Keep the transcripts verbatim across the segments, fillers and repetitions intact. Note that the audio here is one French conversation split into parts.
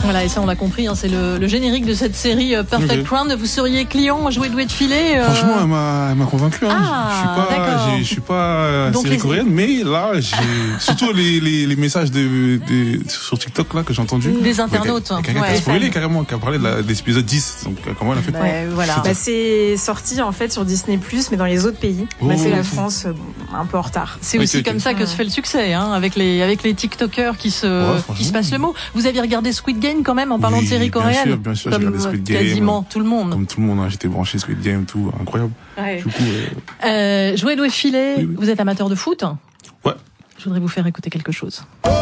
Voilà, et ça on l'a compris, hein, c'est le, le générique de cette série euh, Perfect okay. Crown. Vous seriez client, jouer doué de filet euh... Franchement, elle m'a, elle m'a convaincu. Hein. Ah, je suis pas, j'ai, je suis pas Donc série les... coréenne, mais là, j'ai surtout les, les, les messages de, de, sur TikTok là que j'ai entendu. Des internautes. Ouais, quelqu'un ouais, qui a spoilé carrément, qui a parlé de, la, de l'épisode dix. Donc comment elle a fait bah, ouais, voilà. Bah, c'est sorti en fait sur Disney plus, mais dans les autres pays. Oh, bah, c'est la France bon, un peu en retard. C'est aussi okay, comme okay. ça que se fait le succès, hein, avec les avec les TikTokers qui se ouais, qui se passent le mot. Vous aviez regardé Squid Game quand même en parlant oui, de séries coréennes. Bien sûr, bien sûr, comme j'ai regardé Squid Game. Quasiment tout le monde. Comme tout le monde, hein, j'étais branché Squid Game, tout incroyable. Ouais. Du coup, euh... Euh, jouer doué filet. Oui, oui. Vous êtes amateur de foot? Ouais. Je voudrais vous faire écouter quelque chose.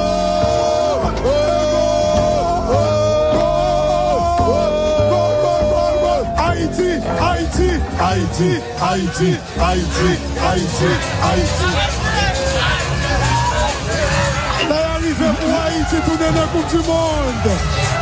Haïti, Haïti, Haïti, Haïti, Haïti, Haïti, Haïti. La arrivée pour Haïti pour la Coupe du Monde.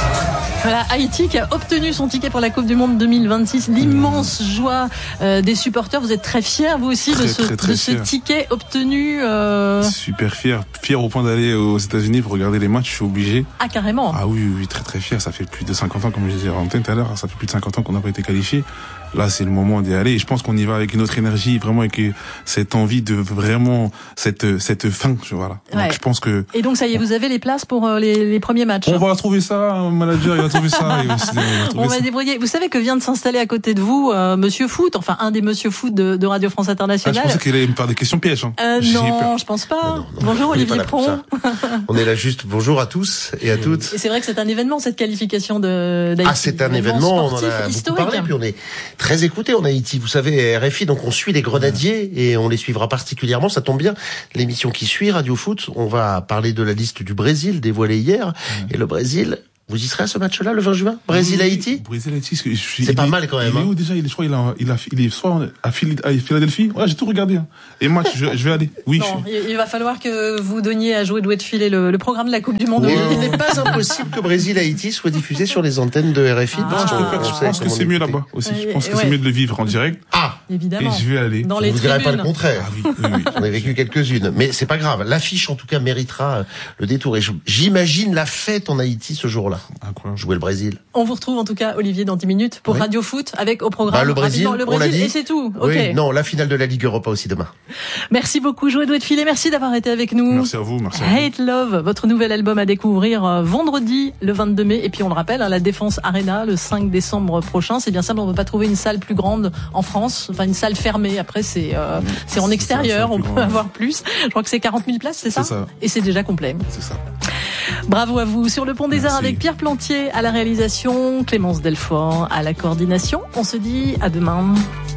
Voilà, Haïti qui a obtenu son ticket pour la Coupe du Monde deux mille vingt-six. L'immense joie euh, des supporters. Vous êtes très fiers, vous aussi, très, de, ce, très, très de ce ticket obtenu. Euh... Super fier. Fier au point d'aller aux États-Unis pour regarder les matchs. Je suis obligé. Ah, carrément. Ah oui, oui, très très fier. Ça fait plus de cinquante ans, comme je disais en antenne tout à l'heure. Ça fait plus de cinquante ans qu'on n'a pas été qualifié. Là, c'est le moment d'y aller. Et je pense qu'on y va avec une autre énergie, vraiment avec cette envie de vraiment cette cette fin. Voilà. Ouais. Donc je pense que. Et donc ça y est, vous avez les places pour les, les premiers matchs. On va trouver ça, un manager, il va trouver ça. va On va ça. débrouiller. Vous savez que vient de s'installer à côté de vous, euh, Monsieur Foot, enfin un des Monsieur Foot de, de Radio France Internationale. Ah, je pensais qu'il allait me faire des questions pièges. Hein. Euh, non, je pense pas. Non, non, non, bonjour Olivier Pron. On est là juste. Bonjour à tous et à toutes. Et c'est vrai que c'est un événement cette qualification de d'Haïti. Ah, c'est un événement. On en a beaucoup parlé, puis on est très écouté en Haïti. Vous savez, R F I, donc on suit les Grenadiers et on les suivra particulièrement. Ça tombe bien. L'émission qui suit, Radio Foot, on va parler de la liste du Brésil dévoilée hier. Mmh. Et le Brésil, vous y serez à ce match-là, le vingt juin? Brésil-Haïti? Brésil-Haïti, c'est, c'est pas mal quand même. Il est où déjà? Il est, je crois, il a, il a, il est soit à Philadelphie. Ouais, j'ai tout regardé. Hein. Et moi, je, je vais aller. Oui. Non, je... il va falloir que vous donniez à jouer doué de filer le, le programme de la Coupe du Monde. Ouais. Il n'est pas impossible que Brésil-Haïti soit diffusé sur les antennes de R F I. Ah. Non, je préfère, je pense que c'est mieux là-bas aussi. Je pense que ouais. c'est mieux de le vivre en direct. Ah! Évidemment. Et je vais aller. Dans je les ne vous dirai pas le contraire. Ah, oui, oui, oui. On a vécu quelques-unes. Mais c'est pas grave. L'affiche, en tout cas, méritera le détour. Et j'imagine la fête en Haïti ce jour-là. Incroyable. Jouer le Brésil. On vous retrouve en tout cas, Olivier, dans dix minutes pour oui. Radio Foot avec au programme. Bah, le Brésil, le Brésil on l'a dit. Et c'est tout. Oui, okay. Non, la finale de la Ligue Europa aussi demain. Merci beaucoup, Jouer doué de filer. Merci d'avoir été avec nous. Merci à vous. Merci à vous. Hate Love, votre nouvel album à découvrir euh, vendredi, le vingt-deux mai. Et puis on le rappelle, hein, la Défense Arena, le cinq décembre prochain. C'est bien simple, on ne peut pas trouver une salle plus grande en France. Enfin, une salle fermée. Après, c'est, euh, mmh, c'est en extérieur. Ça, on peut grand. avoir plus. Je crois que c'est quarante mille places, c'est ça, c'est ça. Et c'est déjà complet. C'est ça. Bravo à vous. Sur le Pont des Merci. Arts avec Pierre Plantier à la réalisation, Clémence Delfort à la coordination. On se dit à demain.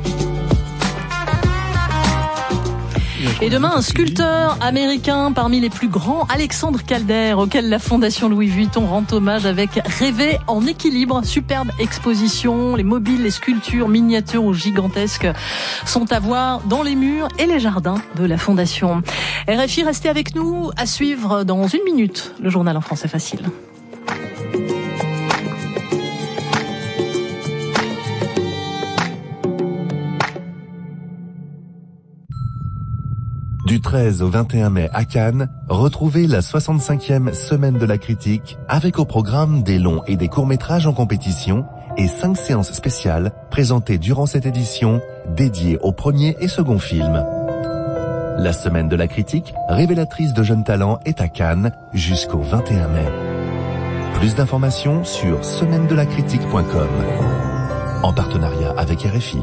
Et demain, un sculpteur américain parmi les plus grands, Alexandre Calder, auquel la Fondation Louis Vuitton rend hommage avec Rêver en équilibre. Superbe exposition, les mobiles, les sculptures, miniatures ou gigantesques sont à voir dans les murs et les jardins de la Fondation. R F I, restez avec nous, à suivre dans une minute, le journal en français facile. Du treize au vingt et un mai à Cannes, retrouvez la soixante-cinquième semaine de la critique avec au programme des longs et des courts-métrages en compétition et cinq séances spéciales présentées durant cette édition dédiée au premier et second film. La semaine de la critique, révélatrice de jeunes talents, est à Cannes jusqu'au vingt et un mai. Plus d'informations sur semaine de la critique point com en partenariat avec R F I.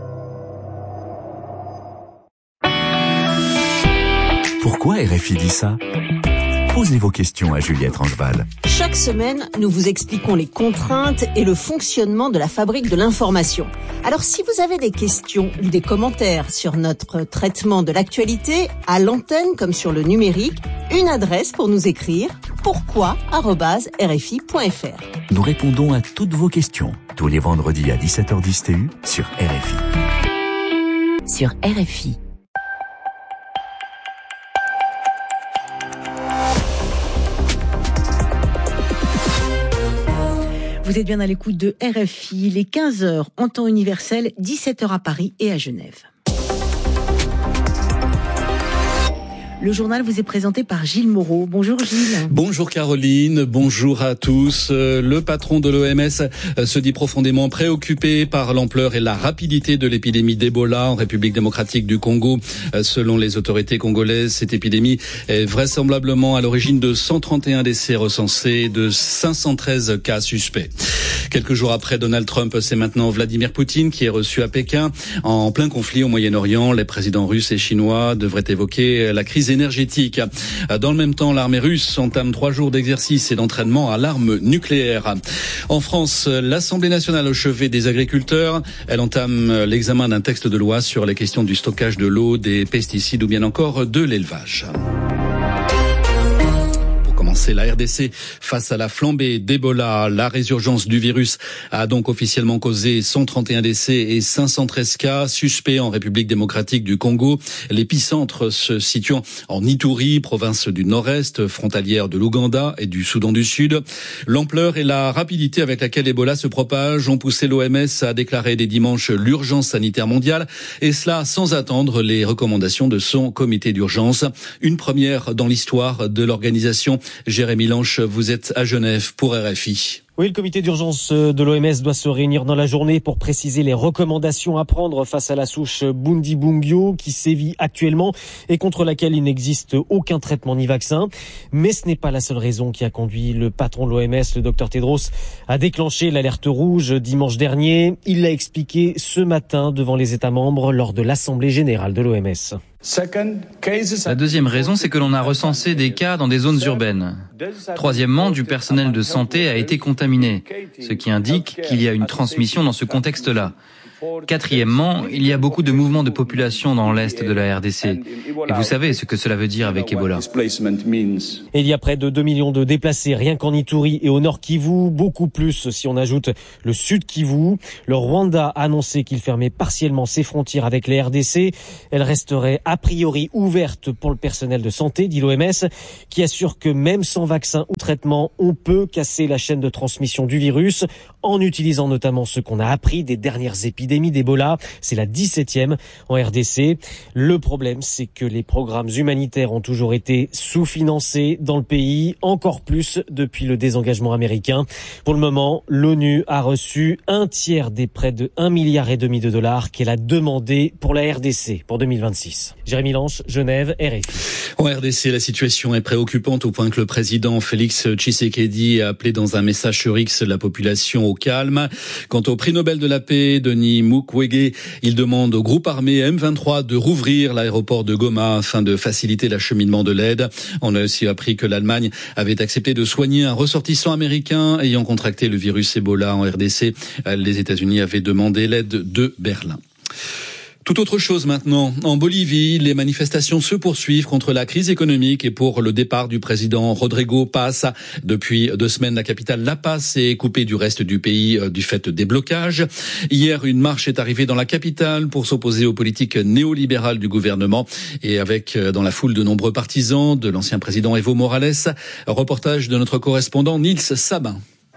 Pourquoi R F I dit ça? Posez vos questions à Juliette Rangeval. Chaque semaine, nous vous expliquons les contraintes et le fonctionnement de la fabrique de l'information. Alors si vous avez des questions ou des commentaires sur notre traitement de l'actualité, à l'antenne comme sur le numérique, une adresse pour nous écrire, pourquoi arobase r f i point f r. Nous répondons à toutes vos questions, tous les vendredis à dix-sept heures dix T U sur R F I. Sur R F I. Vous êtes bien à l'écoute de R F I, les quinze heures en temps universel, dix-sept heures à Paris et à Genève. Le journal vous est présenté par Gilles Moreau. Bonjour Gilles. Bonjour Caroline, bonjour à tous. Le patron de l'O M S se dit profondément préoccupé par l'ampleur et la rapidité de l'épidémie d'Ebola en République démocratique du Congo. Selon les autorités congolaises, cette épidémie est vraisemblablement à l'origine de cent trente et un décès recensés, de cinq cent treize cas suspects. Quelques jours après Donald Trump, c'est maintenant Vladimir Poutine qui est reçu à Pékin. En plein conflit au Moyen-Orient, les présidents russes et chinois devraient évoquer la crise énergétique. Dans le même temps, l'armée russe entame trois jours d'exercice et d'entraînement à l'arme nucléaire. En France, l'Assemblée nationale au chevet des agriculteurs. Elle entame l'examen d'un texte de loi sur les questions du stockage de l'eau, des pesticides ou bien encore de l'élevage. C'est la R D C face à la flambée d'Ebola. La résurgence du virus a donc officiellement causé cent trente et un décès et cinq cent treize cas suspects en République démocratique du Congo. L'épicentre se situant en Ituri, province du Nord-Est, frontalière de l'Ouganda et du Soudan du Sud. L'ampleur et la rapidité avec laquelle Ebola se propage ont poussé l'O M S à déclarer dès dimanche l'urgence sanitaire mondiale, et cela sans attendre les recommandations de son comité d'urgence. Une première dans l'histoire de l'organisation. Jérémy Lanche, vous êtes à Genève pour R F I. Oui, le comité d'urgence de l'O M S doit se réunir dans la journée pour préciser les recommandations à prendre face à la souche Bundibugyo qui sévit actuellement et contre laquelle il n'existe aucun traitement ni vaccin. Mais ce n'est pas la seule raison qui a conduit le patron de l'O M S, le docteur Tedros, à déclencher l'alerte rouge dimanche dernier. Il l'a expliqué ce matin devant les États membres lors de l'Assemblée générale de l'O M S. La deuxième raison, c'est que l'on a recensé des cas dans des zones urbaines. Troisièmement, du personnel de santé a été contaminé, ce qui indique qu'il y a une transmission dans ce contexte-là. Quatrièmement, il y a beaucoup de mouvements de population dans l'est de la R D C. Et vous savez ce que cela veut dire avec Ebola. Et il y a près de deux millions de déplacés rien qu'en Ituri et au nord Kivu, beaucoup plus si on ajoute le sud Kivu. Le Rwanda a annoncé qu'il fermait partiellement ses frontières avec les R D C. Elle resterait a priori ouverte pour le personnel de santé, dit l'O M S, qui assure que même sans vaccin ou traitement, on peut casser la chaîne de transmission du virus en utilisant notamment ce qu'on a appris des dernières épidémies d'Ebola. C'est la dix-septième en R D C. Le problème, c'est que les programmes humanitaires ont toujours été sous-financés dans le pays, encore plus depuis le désengagement américain. Pour le moment, l'ONU a reçu un tiers des près de un milliard et demi de dollars qu'elle a demandé pour la R D C pour deux mille vingt-six. Jérémy Lanche, Genève, R F I. En R D C, la situation est préoccupante au point que le président Félix Tshisekedi a appelé dans un message sur X la population au calme. Quant au prix Nobel de la paix, Denis Mukwege, il demande au groupe armé M vingt-trois de rouvrir l'aéroport de Goma afin de faciliter l'acheminement de l'aide. On a aussi appris que l'Allemagne avait accepté de soigner un ressortissant américain ayant contracté le virus Ebola en R D C. Les États-Unis avaient demandé l'aide de Berlin. Tout autre chose maintenant. En Bolivie, les manifestations se poursuivent contre la crise économique et pour le départ du président Rodrigo Paz. Depuis deux semaines, la capitale La Paz est coupée du reste du pays du fait des blocages. Hier, une marche est arrivée dans la capitale pour s'opposer aux politiques néolibérales du gouvernement et avec dans la foule de nombreux partisans de l'ancien président Evo Morales. Reportage de notre correspondant Nils Sabin.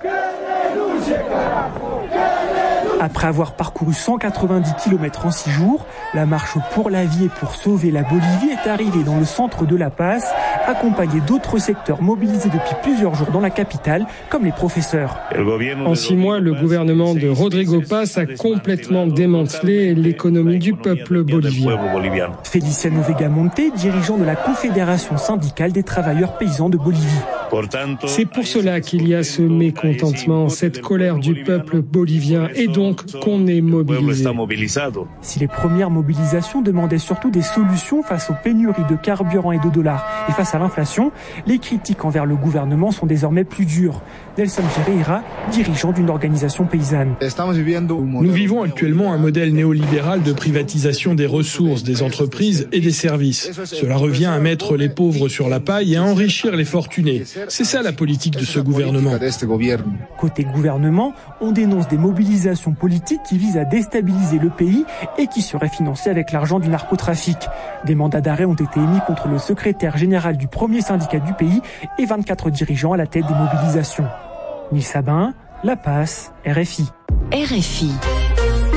Après avoir parcouru cent quatre-vingt-dix kilomètres en six jours, la marche pour la vie et pour sauver la Bolivie est arrivée dans le centre de La Paz, accompagnée d'autres secteurs mobilisés depuis plusieurs jours dans la capitale, comme les professeurs. En six mois, le gouvernement de Rodrigo Paz a complètement démantelé l'économie du peuple bolivien. Feliciano Vegamonte, dirigeant de la Confédération syndicale des travailleurs paysans de Bolivie. C'est pour cela qu'il y a ce mécontentement, cette colère du peuple bolivien et donc qu'on est mobilisé. Si les premières mobilisations demandaient surtout des solutions face aux pénuries de carburant et de dollars et face à l'inflation, les critiques envers le gouvernement sont désormais plus dures. Nelson Ferreira, dirigeant d'une organisation paysanne. Nous vivons actuellement un modèle néolibéral de privatisation des ressources, des entreprises et des services. Cela revient à mettre les pauvres sur la paille et à enrichir les fortunés. C'est ça la politique de ce gouvernement. Côté gouvernement, on dénonce des mobilisations politiques qui visent à déstabiliser le pays et qui seraient financées avec l'argent du narcotrafic. Des mandats d'arrêt ont été émis contre le secrétaire général du premier syndicat du pays et vingt-quatre dirigeants à la tête des mobilisations. Nils Sabin, La Paz, R F I. R F I.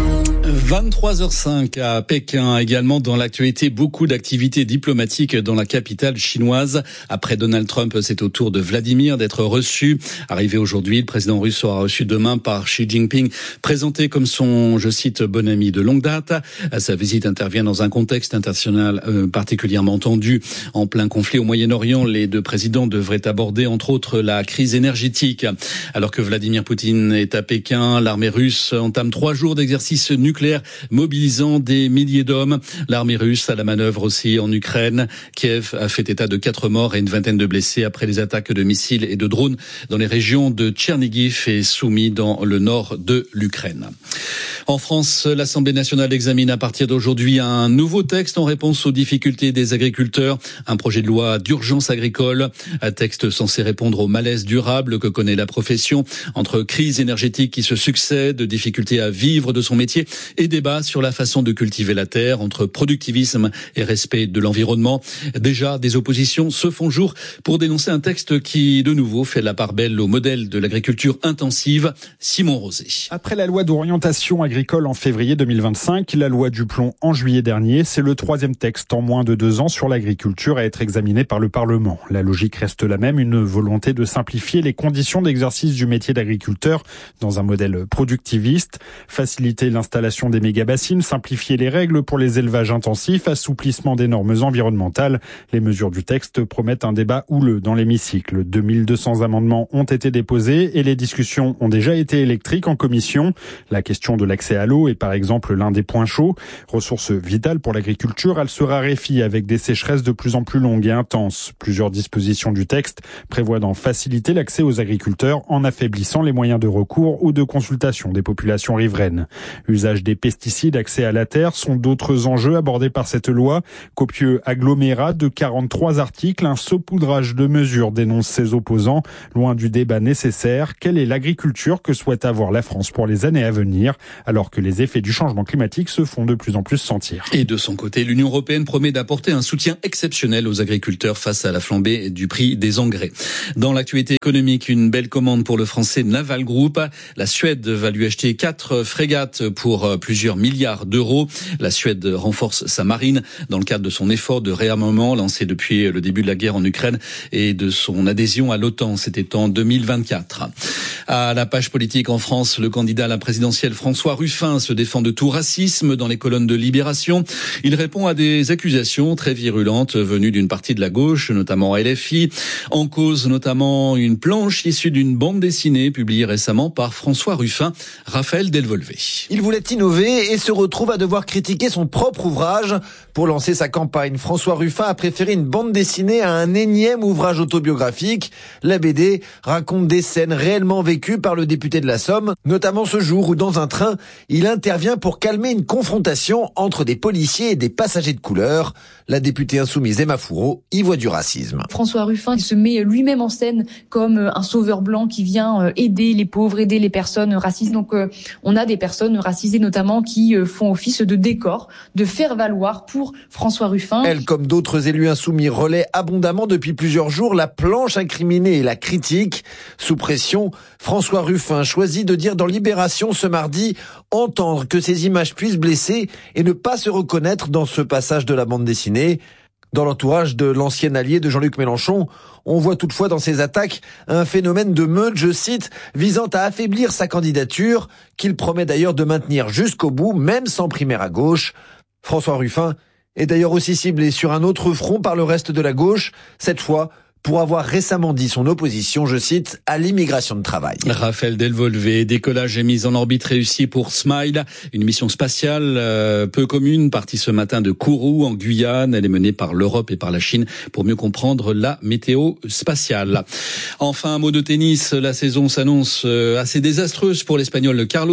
vingt-trois heures cinq à Pékin. Également dans l'actualité, beaucoup d'activités diplomatiques dans la capitale chinoise. Après Donald Trump, c'est au tour de Vladimir d'être reçu. Arrivé aujourd'hui, le président russe sera reçu demain par Xi Jinping, présenté comme son, je cite, bon ami de longue date. Sa visite intervient dans un contexte international euh, particulièrement tendu. En plein conflit au Moyen-Orient, les deux présidents devraient aborder entre autres la crise énergétique. Alors que Vladimir Poutine est à Pékin, l'armée russe entame trois jours d'exercice nucléaire mobilisant des milliers d'hommes. L'armée russe a la manœuvre aussi en Ukraine. Kiev a fait état de quatre morts et une vingtaine de blessés après les attaques de missiles et de drones dans les régions de Tchernigiv et Soumy dans le nord de l'Ukraine. En France, l'Assemblée nationale examine à partir d'aujourd'hui un nouveau texte en réponse aux difficultés des agriculteurs. Un projet de loi d'urgence agricole. Un texte censé répondre au malaise durable que connaît la profession entre crise énergétique qui se succèdent, difficultés à vivre de son métier et débat sur la façon de cultiver la terre entre productivisme et respect de l'environnement. Déjà, des oppositions se font jour pour dénoncer un texte qui, de nouveau, fait la part belle au modèle de l'agriculture intensive. Simon Rosé. Après la loi d'orientation agricole en février deux mille vingt-cinq, la loi du plomb en juillet dernier, c'est le troisième texte en moins de deux ans sur l'agriculture à être examiné par le Parlement. La logique reste la même, une volonté de simplifier les conditions d'exercice du métier d'agriculteur dans un modèle productiviste, faciliter l'installation des méga-bassines, simplifier les règles pour les élevages intensifs, assouplissement des normes environnementales. Les mesures du texte promettent un débat houleux dans l'hémicycle. deux mille deux cents amendements ont été déposés et les discussions ont déjà été électriques en commission. La question de l'accès à l'eau est par exemple l'un des points chauds. Ressource vitale pour l'agriculture, elle se raréfie avec des sécheresses de plus en plus longues et intenses. Plusieurs dispositions du texte prévoient d'en faciliter l'accès aux agriculteurs en affaiblissant les moyens de recours ou de consultation des populations riveraines. Usage des pesticides, accès à la terre sont d'autres enjeux abordés par cette loi. Copieux agglomérat de quarante-trois articles, un saupoudrage de mesures dénonce ses opposants. Loin du débat nécessaire, quelle est l'agriculture que souhaite avoir la France pour les années à venir, alors que les effets du changement climatique se font de plus en plus sentir. Et de son côté, l'Union européenne promet d'apporter un soutien exceptionnel aux agriculteurs face à la flambée du prix des engrais. Dans l'actualité économique, une belle commande pour le français Naval Group. La Suède va lui acheter quatre frégates pour plusieurs milliards d'euros. La Suède renforce sa marine dans le cadre de son effort de réarmement lancé depuis le début de la guerre en Ukraine et de son adhésion à l'OTAN. C'était en deux mille vingt-quatre. À la page politique en France, le candidat à la présidentielle François Ruffin se défend de tout racisme dans les colonnes de Libération. Il répond à des accusations très virulentes venues d'une partie de la gauche, notamment L F I. En cause notamment une planche issue d'une bande dessinée publiée récemment par François Ruffin. Raphaël Delvolvé. Il voulait innover et se retrouve à devoir critiquer son propre ouvrage. Pour lancer sa campagne, François Ruffin a préféré une bande dessinée à un énième ouvrage autobiographique. La B D raconte des scènes réellement vécues par le député de la Somme, notamment ce jour où dans un train, il intervient pour calmer une confrontation entre des policiers et des passagers de couleur. La députée insoumise Emma Fourreau y voit du racisme. François Ruffin il se met lui-même en scène comme un sauveur blanc qui vient aider les pauvres, aider les personnes racistes. Donc on a des personnes racisées notamment qui font office de décor, de faire valoir pour François Ruffin. Elle, comme d'autres élus insoumis, relaie abondamment depuis plusieurs jours la planche incriminée et la critique. Sous pression, François Ruffin choisit de dire dans Libération ce mardi « Entendre que ces images puissent blesser et ne pas se reconnaître dans ce passage de la bande dessinée ». Dans l'entourage de l'ancien allié de Jean-Luc Mélenchon, on voit toutefois dans ces attaques un phénomène de meute, je cite, visant à affaiblir sa candidature, qu'il promet d'ailleurs de maintenir jusqu'au bout, même sans primaire à gauche. François Ruffin est d'ailleurs aussi ciblé sur un autre front par le reste de la gauche, cette fois pour avoir récemment dit son opposition, je cite, à l'immigration de travail. Raphaël Delvolvé, décollage et mise en orbite réussie pour Smile, une mission spatiale euh, peu commune, partie ce matin de Kourou en Guyane. Elle est menée par l'Europe et par la Chine pour mieux comprendre la météo spatiale. Enfin, un mot de tennis, la saison s'annonce assez désastreuse pour l'Espagnol Carlos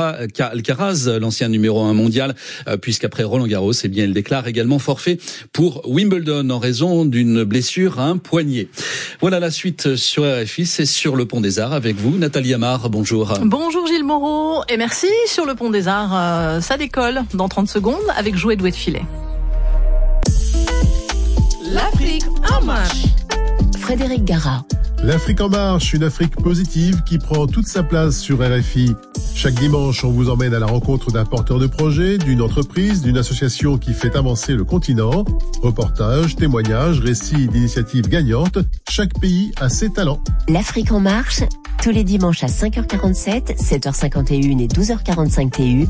Alcaraz, l'ancien numéro un mondial, puisqu'après Roland Garros, eh bien, il déclare également forfait pour Wimbledon en raison d'une blessure à un poignet. Voilà la suite sur R F I, c'est sur le Pont des Arts avec vous, Nathalie Amar, bonjour. Bonjour Gilles Moreau, et merci. Sur le Pont des Arts, euh, ça décolle dans trente secondes avec Jouet Doué de Filet. L'Afrique en marche. Frédéric Gara. L'Afrique en marche, une Afrique positive qui prend toute sa place sur R F I. Chaque dimanche, on vous emmène à la rencontre d'un porteur de projet, d'une entreprise, d'une association qui fait avancer le continent. Reportages, témoignages, récits d'initiatives gagnantes. Chaque pays a ses talents. L'Afrique en marche, tous les dimanches à cinq heures quarante-sept, sept heures cinquante et un et douze heures quarante-cinq T U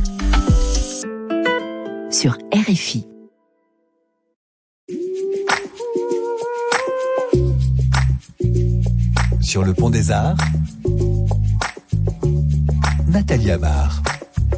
sur R F I. Sur le pont des Arts, Nathalie Amar.